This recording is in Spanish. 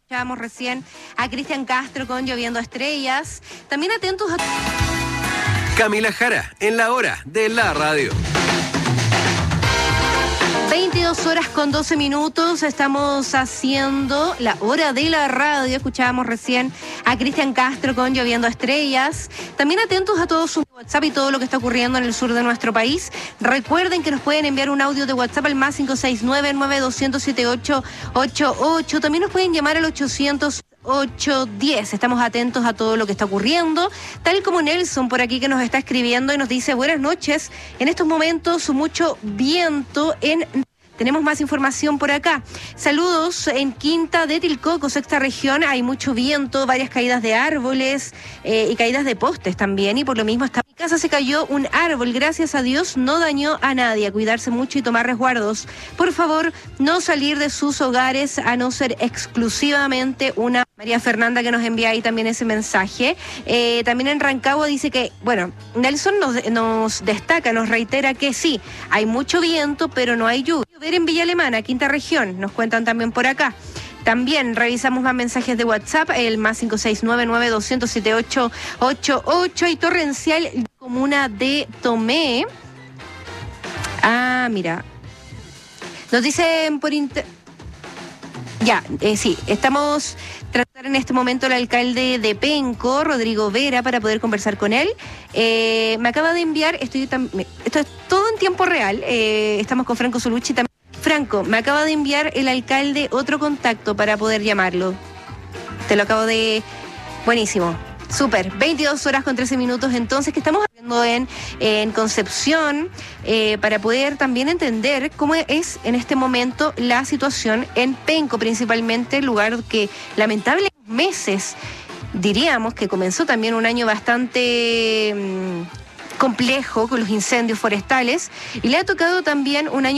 Escuchábamos recién a Cristian Castro con Lloviendo Estrellas. También atentos a... Camila Jara, en la hora de la radio. 22 horas con 12 minutos, estamos haciendo la hora de la radio. Escuchábamos recién a Cristian Castro con Lloviendo Estrellas. También atentos a todos sus WhatsApp y todo lo que está ocurriendo en el sur de nuestro país. Recuerden que nos pueden enviar un audio de WhatsApp al más 569-9200-7888. También nos pueden llamar al 810. Estamos atentos a todo lo que está ocurriendo, tal como Nelson por aquí que nos está escribiendo y nos dice: buenas noches, en estos momentos mucho viento en... Tenemos más información por acá. Saludos en Quinta de Tilcoco, sexta región. Hay mucho viento, varias caídas de árboles y caídas de postes también. Y por lo mismo, en mi casa se cayó un árbol. Gracias a Dios no dañó a nadie. A cuidarse mucho y tomar resguardos. Por favor, no salir de sus hogares a no ser exclusivamente una... María Fernanda que nos envía ahí también ese mensaje. También en Rancagua dice que, bueno, Nelson nos destaca, nos reitera que sí, hay mucho viento, pero no hay lluvia. Ver en Villa Alemana, quinta región, nos cuentan también por acá. También revisamos más mensajes de WhatsApp, el más 569-9200-7888 y torrencial comuna de Tomé. Ah, mira. Nos dicen por sí, estamos tratando en este momento al alcalde de Penco, Rodrigo Vera, para poder conversar con él. Me acaba de enviar, esto es todo en tiempo real, estamos con Franco Solucci también. Franco, me acaba de enviar el alcalde otro contacto para poder llamarlo. Te lo acabo de... Buenísimo. Súper, 22 horas con 13 minutos entonces, que estamos haciendo en Concepción, para poder también entender cómo es en este momento la situación en Penco, principalmente, lugar que lamentablemente meses, diríamos que comenzó también un año bastante complejo con los incendios forestales, y le ha tocado también un año